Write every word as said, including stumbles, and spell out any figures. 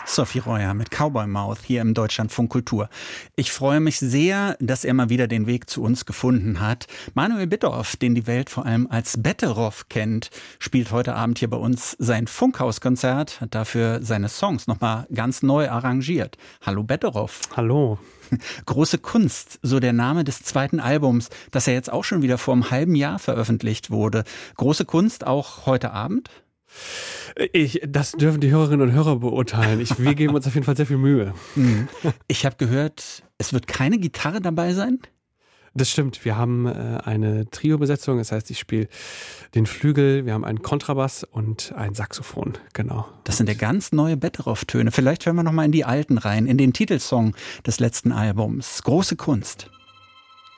Sophie Reuer mit Cowboy Mouth hier im Deutschlandfunk Kultur. Ich freue mich sehr, dass er mal wieder den Weg zu uns gefunden hat. Manuel Bittorff, den die Welt vor allem als Betteroff kennt, spielt heute Abend hier bei uns sein Funkhauskonzert, hat dafür seine Songs nochmal ganz neu arrangiert. Hallo Betteroff. Hallo. Große Kunst, so der Name des zweiten Albums, das ja jetzt auch schon wieder vor einem halben Jahr veröffentlicht wurde. Große Kunst auch heute Abend? Ich, das dürfen die Hörerinnen und Hörer beurteilen. Ich, wir geben uns auf jeden Fall sehr viel Mühe. Ich habe gehört, es wird keine Gitarre dabei sein? Das stimmt. Wir haben äh, eine Trio-Besetzung. Das heißt, ich spiele den Flügel, wir haben einen Kontrabass und ein Saxophon. Genau. Das sind ja ganz neue Betteroff-Töne. Vielleicht hören wir noch mal in die alten rein, in den Titelsong des letzten Albums. Große Kunst.